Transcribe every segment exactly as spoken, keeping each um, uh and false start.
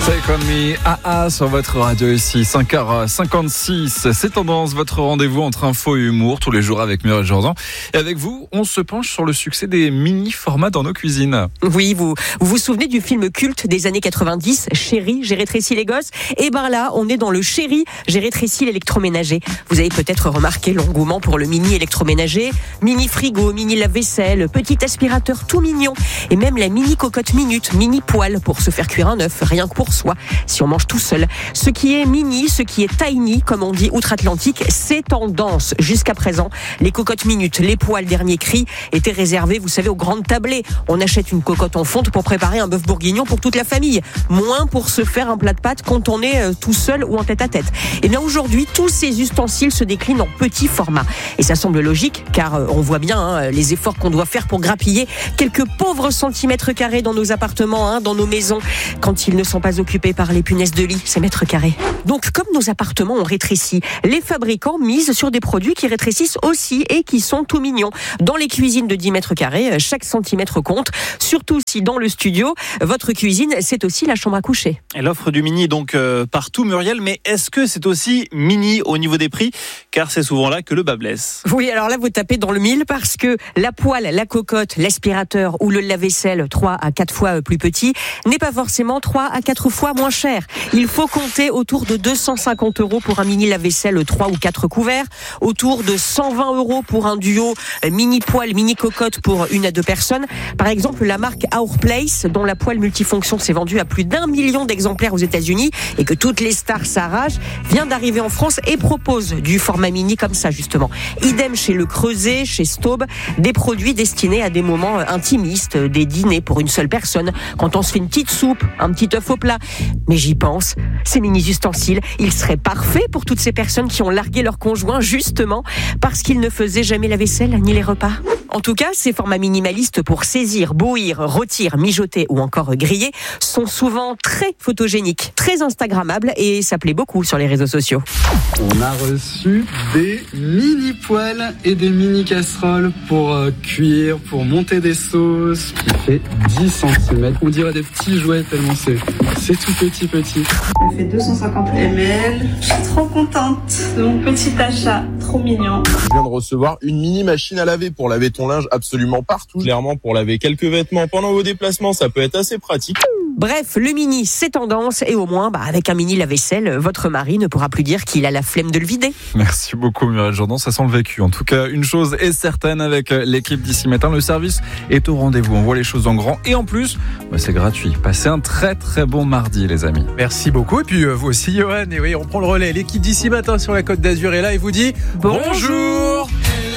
Take on me, A A sur votre radio ici, cinq heures cinquante-six. C'est Tendance, votre rendez-vous entre info et humour, tous les jours avec Muriel Jourdan. Et avec vous, on se penche sur le succès des mini-formats dans nos cuisines. Oui, vous, vous vous souvenez du film culte des années quatre-vingt-dix, Chérie, j'ai rétréci les gosses? Et ben là, on est dans le Chérie, j'ai rétréci l'électroménager. Vous avez peut-être remarqué l'engouement pour le mini électroménager, mini frigo, mini lave-vaisselle, petit aspirateur tout mignon. Et même la mini cocotte minute, mini poêle pour se faire cuire un œuf, rien que pour soi, si on mange tout seul. Ce qui est mini, ce qui est tiny, comme on dit outre-Atlantique, c'est tendance. Jusqu'à présent, les cocottes minutes, les poêles dernier cri, étaient réservés, vous savez, aux grandes tablées. On achète une cocotte en fonte pour préparer un bœuf bourguignon pour toute la famille. Moins pour se faire un plat de pâtes quand on est tout seul ou en tête-à-tête. Et bien aujourd'hui, tous ces ustensiles se déclinent en petits formats. Et ça semble logique, car on voit bien hein, les efforts qu'on doit faire pour grappiller quelques pauvres centimètres carrés dans nos appartements, hein, dans nos maisons, quand ils ne sont pas occupés par les punaises de lit, ces mètres carrés. Donc, comme nos appartements ont rétréci, les fabricants misent sur des produits qui rétrécissent aussi et qui sont tout mignons. Dans les cuisines de dix mètres carrés, chaque centimètre compte, surtout si dans le studio, votre cuisine, c'est aussi la chambre à coucher. Et l'offre du mini est donc euh, partout, Muriel, mais est-ce que c'est aussi mini au niveau des prix? Car c'est souvent là que le bas blesse. Oui, alors là, vous tapez dans le mille parce que la poêle, la cocotte, l'aspirateur ou le lave-vaisselle, trois à quatre fois plus petit, n'est pas forcément trois à quatre fois moins cher. Il faut compter autour de deux cent cinquante euros pour un mini lave-vaisselle trois ou quatre couverts, autour de cent vingt euros pour un duo mini poêle, mini cocotte pour une à deux personnes. Par exemple, la marque Our Place, dont la poêle multifonction s'est vendue à plus d'un million d'exemplaires aux États-Unis et que toutes les stars s'arrachent, vient d'arriver en France et propose du format mini comme ça, justement. Idem chez Le Creuset, chez Staub, des produits destinés à des moments intimistes, des dîners pour une seule personne, quand on se fait une petite soupe, un petit œuf au plat. Mais j'y pense, ces mini-ustensiles, ils seraient parfaits pour toutes ces personnes qui ont largué leur conjoint justement parce qu'ils ne faisaient jamais la vaisselle ni les repas. En tout cas, ces formats minimalistes pour saisir, bouillir, rôtir, mijoter ou encore griller sont souvent très photogéniques, très instagrammables et ça plaît beaucoup sur les réseaux sociaux. On a reçu des mini poêles et des mini casseroles pour euh, cuire, pour monter des sauces, qui fait dix centimètres. On dirait des petits jouets tellement c'est, c'est tout petit petit. Ça fait deux cent cinquante millilitres. Je suis trop contente de mon petit achat, trop mignon. Je viens de recevoir une mini machine à laver pour laver ton linge absolument partout. Clairement, pour laver quelques vêtements pendant vos déplacements, ça peut être assez pratique. Bref, le mini, c'est tendance et au moins, bah, avec un mini lave-vaisselle, votre mari ne pourra plus dire qu'il a la flemme de le vider. Merci beaucoup Muriel Jourdan, ça sent le vécu. En tout cas, une chose est certaine avec l'équipe d'ici matin, le service est au rendez-vous. On voit les choses en grand et en plus, bah, c'est gratuit. Passez un très très bon mardi les amis. Merci beaucoup et puis euh, vous aussi Johan. Et oui, on prend le relais. L'équipe d'ici matin sur la Côte d'Azur est là et vous dit bonjour. bonjour.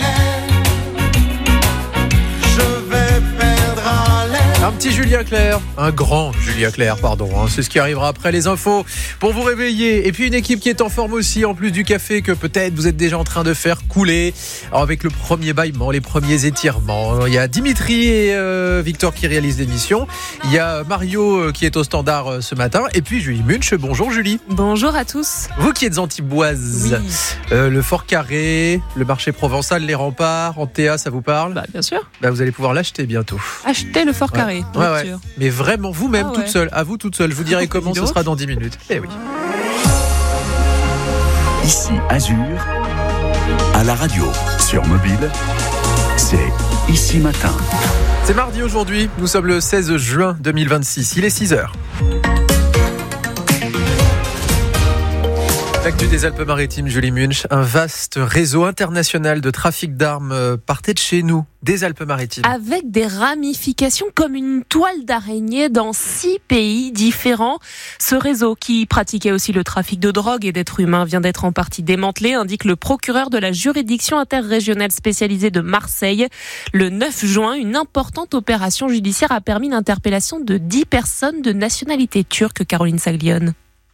Un petit Julien Clerc, un grand Julien Clerc, pardon, hein, c'est ce qui arrivera après les infos pour vous réveiller. Et puis une équipe qui est en forme aussi, en plus du café que peut-être vous êtes déjà en train de faire couler. Alors avec le premier bâillement, les premiers étirements, il y a Dimitri et euh, Victor qui réalisent l'émission. Il y a Mario euh, qui est au standard euh, ce matin. Et puis Julie Munch, bonjour Julie. Bonjour à tous. Vous qui êtes antiboise, oui. euh, le Fort Carré, le marché provençal, les remparts, Antea, ça vous parle? Bah bien sûr. Bah, vous allez pouvoir l'acheter bientôt. Acheter le Fort Carré. Ouais, ouais. Mais vraiment, vous-même, ah ouais. toute seule, à vous toute seule. Je vous dirai comment ce sera dans dix minutes. Eh oui. Ici Azur, à la radio, sur mobile, c'est Ici Matin. C'est mardi aujourd'hui, nous sommes le seize juin deux mille vingt-six, il est six heures. L'actu des Alpes-Maritimes, Julie Munch, un vaste réseau international de trafic d'armes partait de chez nous, des Alpes-Maritimes. Avec des ramifications comme une toile d'araignée dans six pays différents. Ce réseau, qui pratiquait aussi le trafic de drogue et d'êtres humains, vient d'être en partie démantelé, indique le procureur de la juridiction interrégionale spécialisée de Marseille. Le neuf juin, une importante opération judiciaire a permis l'interpellation de dix personnes de nationalité turque, Caroline Saglione.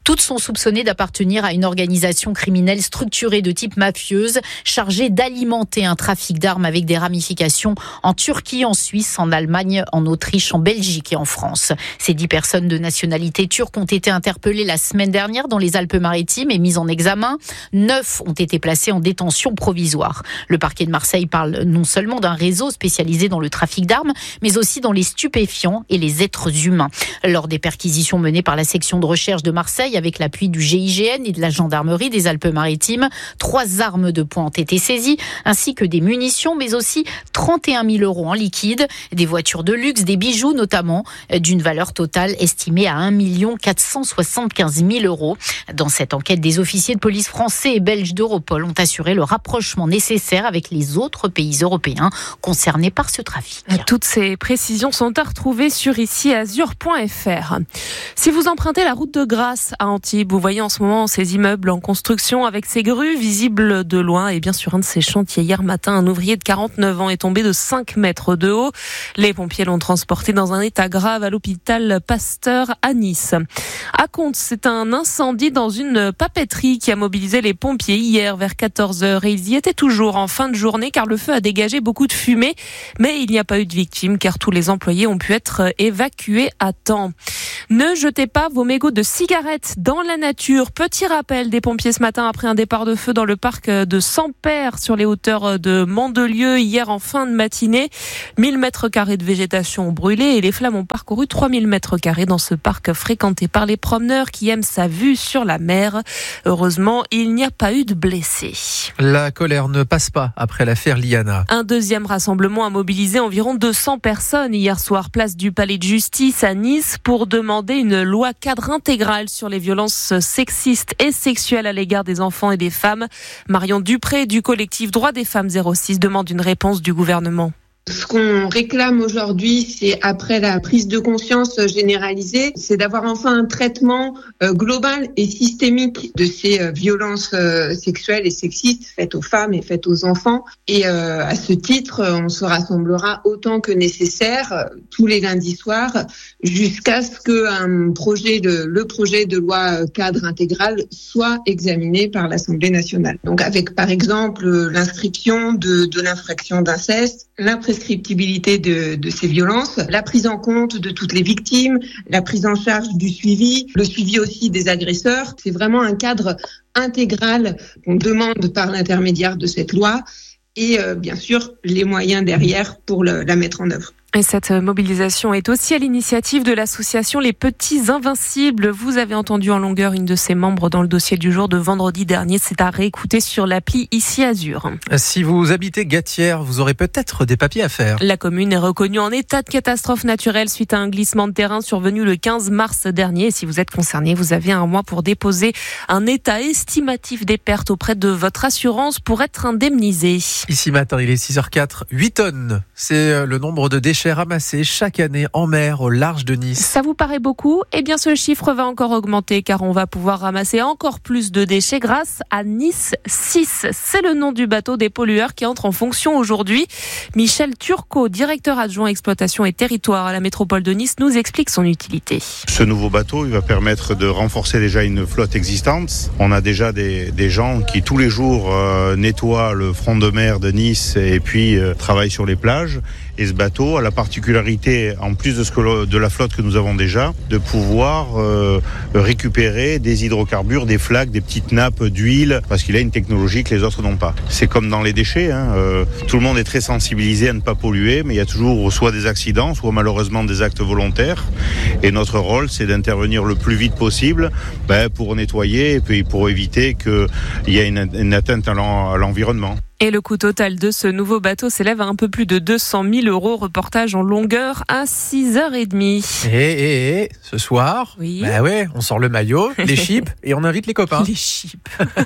Toutes sont soupçonnées d'appartenir à une organisation criminelle structurée de type mafieuse, chargée d'alimenter un trafic d'armes avec des ramifications en Turquie, en Suisse, en Allemagne, en Autriche, en Belgique et en France. Ces dix personnes de nationalité turque ont été interpellées la semaine dernière dans les Alpes-Maritimes et mises en examen. Neuf ont été placées en détention provisoire. Le parquet de Marseille parle non seulement d'un réseau spécialisé dans le trafic d'armes, mais aussi dans les stupéfiants et les êtres humains. Lors des perquisitions menées par la section de recherche de Marseille avec l'appui du G I G N et de la gendarmerie des Alpes-Maritimes, trois armes de poing ont été saisies, ainsi que des munitions, mais aussi trente et un mille euros en liquide, des voitures de luxe, des bijoux notamment, d'une valeur totale estimée à un million quatre cent soixante-quinze mille euros. Dans cette enquête, des officiers de police français et belges d'Europol ont assuré le rapprochement nécessaire avec les autres pays européens concernés par ce trafic. Toutes ces précisions sont à retrouver sur ici azur point f r. Si vous empruntez la route de Grasse à Antibes, vous voyez en ce moment ces immeubles en construction avec ces grues visibles de loin. Et bien sur un de ces chantiers, hier matin, un ouvrier de quarante-neuf ans est tombé de cinq mètres de haut. Les pompiers l'ont transporté dans un état grave à l'hôpital Pasteur à Nice. À Contes, c'est un incendie dans une papeterie qui a mobilisé les pompiers hier vers quatorze heures. Et ils y étaient toujours en fin de journée car le feu a dégagé beaucoup de fumée. Mais il n'y a pas eu de victimes car tous les employés ont pu être évacués à temps. Ne jetez pas vos mégots de cigarettes dans la nature. Petit rappel des pompiers ce matin après un départ de feu dans le parc de Sampère sur les hauteurs de Mandelieu hier en fin de matinée. mille mètres carrés de végétation ont brûlé et les flammes ont parcouru trois mille mètres carrés dans ce parc fréquenté par les promeneurs qui aiment sa vue sur la mer. Heureusement, il n'y a pas eu de blessés. La colère ne passe pas après l'affaire Liana. Un deuxième rassemblement a mobilisé environ deux cents personnes hier soir, place du Palais de Justice à Nice, pour demander une loi cadre intégrale sur les violences sexistes et sexuelles à l'égard des enfants et des femmes. Marion Dupré du collectif Droits des femmes zéro six demande une réponse du gouvernement. Ce qu'on réclame aujourd'hui, c'est après la prise de conscience généralisée, c'est d'avoir enfin un traitement euh, global et systémique de ces euh, violences euh, sexuelles et sexistes faites aux femmes et faites aux enfants. Et euh, à ce titre, on se rassemblera autant que nécessaire euh, tous les lundis soirs jusqu'à ce que un projet de, le projet de loi cadre intégral soit examiné par l'Assemblée nationale. Donc avec par exemple l'inscription de, de l'infraction d'inceste, l'imprescriptibilité de, de ces violences, la prise en compte de toutes les victimes, la prise en charge du suivi, le suivi aussi des agresseurs. C'est vraiment un cadre intégral qu'on demande par l'intermédiaire de cette loi et euh, bien sûr les moyens derrière pour le, la mettre en œuvre. Et cette mobilisation est aussi à l'initiative de l'association Les Petits Invincibles. Vous avez entendu en longueur une de ses membres dans le dossier du jour de vendredi dernier. C'est à réécouter sur l'appli Ici Azur. Si vous habitez Gatière, vous aurez peut-être des papiers à faire. La commune est reconnue en état de catastrophe naturelle suite à un glissement de terrain survenu le quinze mars dernier. Et si vous êtes concerné, vous avez un mois pour déposer un état estimatif des pertes auprès de votre assurance pour être indemnisé. Ici matin, il est six heures quatre, huit tonnes. C'est le nombre de déchets ramassés chaque année en mer au large de Nice. Ça vous paraît beaucoup ? Eh bien, ce chiffre va encore augmenter car on va pouvoir ramasser encore plus de déchets grâce à Nice six. C'est le nom du bateau des pollueurs qui entre en fonction aujourd'hui. Michel Turcot, directeur adjoint exploitation et territoire à la métropole de Nice, nous explique son utilité. Ce nouveau bateau, il va permettre de renforcer déjà une flotte existante. On a déjà des, des gens qui tous les jours euh, nettoient le front de mer de Nice et puis euh, travaillent sur les plages. Et ce bateau a la particularité, en plus de, ce que, de la flotte que nous avons déjà, de pouvoir euh, récupérer des hydrocarbures, des flaques, des petites nappes d'huile, parce qu'il a une technologie que les autres n'ont pas. C'est comme dans les déchets, hein, euh, tout le monde est très sensibilisé à ne pas polluer, mais il y a toujours soit des accidents, soit malheureusement des actes volontaires. Et notre rôle, c'est d'intervenir le plus vite possible ben, pour nettoyer et puis pour éviter qu'il y ait une, une atteinte à l'environnement. Et le coût total de ce nouveau bateau s'élève à un peu plus de deux cent mille euros. Reportage en longueur à six heures trente. Et, et, et ce soir, oui. bah ouais, on sort le maillot, les chips et on invite les copains. Les chips.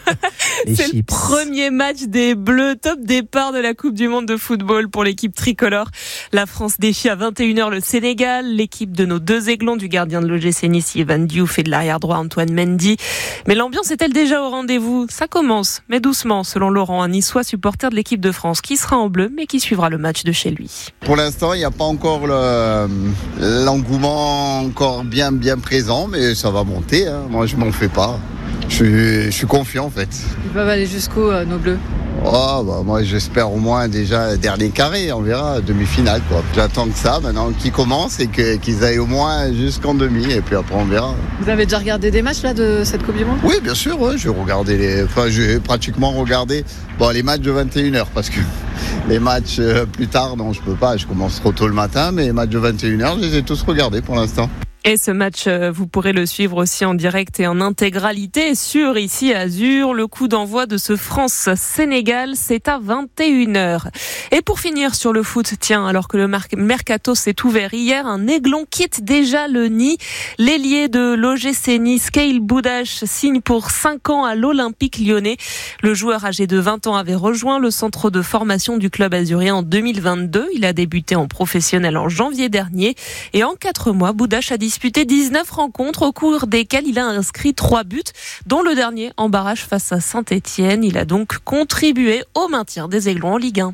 les C'est chips. le premier match des Bleus, top départ de la Coupe du Monde de football pour l'équipe tricolore. La France défie à vingt et une heures le Sénégal. L'équipe de nos deux aiglons, du gardien de l'O G C Nice, Evan Diouf, et de l'arrière droit Antoine Mendy. Mais l'ambiance est-elle déjà au rendez-vous ? Ça commence, mais doucement, selon Laurent, un Niçois supporter supporter de l'équipe de France qui sera en bleu mais qui suivra le match de chez lui. Pour l'instant, il n'y a pas encore le, l'engouement encore bien, bien présent, mais ça va monter. Hein. Moi, je m'en fais pas. Je suis, je suis confiant en fait. Ils peuvent aller jusqu'où, euh, nos bleus? Oh, bah, moi, j'espère au moins déjà dernier carré, on verra, demi-finale. Quoi. J'attends que ça maintenant, qu'ils commencent et que, qu'ils aillent au moins jusqu'en demi, et puis après on verra. Vous avez déjà regardé des matchs là de cette Coupe du Monde? Oui, bien sûr, ouais, j'ai regardé les, enfin, j'ai pratiquement regardé bon, les matchs de vingt et une heures parce que les matchs euh, plus tard, non, je peux pas, je commence trop tôt le matin, mais les matchs de vingt et une heures, je les ai tous regardés pour l'instant. Et ce match, vous pourrez le suivre aussi en direct et en intégralité sur Ici Azur. Le coup d'envoi de ce France-Sénégal, c'est à vingt et une heures. Et pour finir sur le foot, tiens, alors que le mercato s'est ouvert hier, un Aiglon quitte déjà le nid. L'ailier de l'O G C Nice, Kyle Boudache, signe pour cinq ans à l'Olympique lyonnais. Le joueur âgé de vingt ans avait rejoint le centre de formation du club azurien en deux mille vingt-deux. Il a débuté en professionnel en janvier dernier. Et en quatre mois, Boudache a disputé dix-neuf rencontres au cours desquelles il a inscrit trois buts, dont le dernier en barrage face à Saint-Etienne. Il a donc contribué au maintien des Aiglons en Ligue un.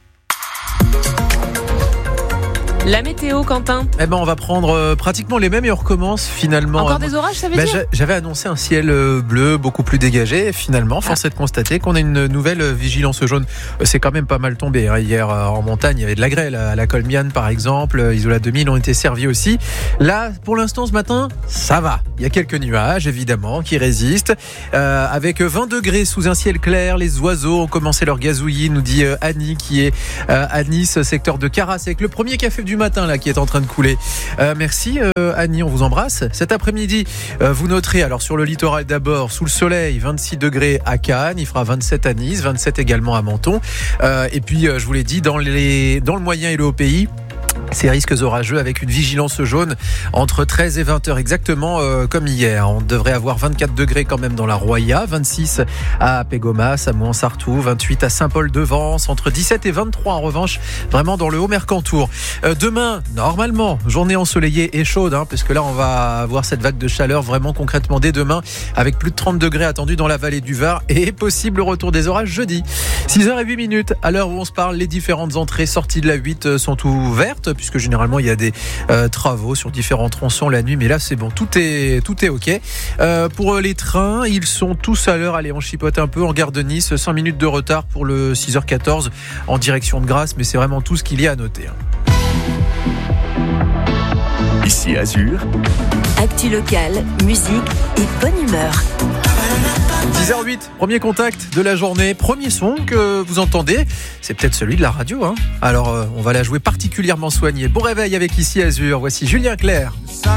La météo, Quentin. Eh ben, on va prendre euh, pratiquement les mêmes et on recommence finalement. Encore des orages, ça veut ben, dire J'avais annoncé un ciel bleu beaucoup plus dégagé. Et finalement, force est de constater qu'on a une nouvelle vigilance jaune. C'est quand même pas mal tombé. Hein. Hier, en montagne, il y avait de la grêle à la Colmiane, par exemple. Isola deux mille ont été servis aussi. Là, pour l'instant, ce matin, ça va. Il y a quelques nuages, évidemment, qui résistent. Euh, avec vingt degrés sous un ciel clair, les oiseaux ont commencé leur gazouillis, nous dit euh, Annie, qui est euh, à Nice, secteur de Carras, avec le premier café du matin là qui est en train de couler. Euh, merci euh, Annie, on vous embrasse. Cet après-midi, euh, vous noterez alors sur le littoral d'abord, sous le soleil, vingt-six degrés à Cannes, il fera vingt-sept à Nice, vingt-sept également à Menton. Euh, et puis euh, je vous l'ai dit, dans, les, dans le moyen et le haut pays, ces risques orageux avec une vigilance jaune entre treize et vingt heures exactement euh, comme hier. On devrait avoir vingt-quatre degrés quand même dans la Roya, vingt-six à Pégomas, à Mouans-Sartoux, vingt-huit à Saint-Paul-de-Vence, entre dix-sept et vingt-trois en revanche, vraiment dans le Haut-Mercantour. Euh, demain, normalement, journée ensoleillée et chaude, hein, parce que là on va avoir cette vague de chaleur vraiment concrètement dès demain, avec plus de trente degrés attendus dans la vallée du Var et possible retour des orages jeudi. six heures huit minutes, à l'heure où on se parle, les différentes entrées sorties de la huit sont ouvertes, puisque généralement il y a des euh, travaux sur différents tronçons la nuit, mais là c'est bon, tout est, tout est ok. Euh, pour les trains, ils sont tous à l'heure. Allez, on chipote un peu en gare de Nice, cinq minutes de retard pour le six heures quatorze en direction de Grasse, mais c'est vraiment tout ce qu'il y a à noter. Ici Azur. Actu locale, musique et bonne humeur. dix heures huit, premier contact de la journée, premier son que vous entendez, c'est peut-être celui de la radio. Hein. Alors euh, on va la jouer particulièrement soignée. Bon réveil avec Ici Azur, voici Julien Clerc.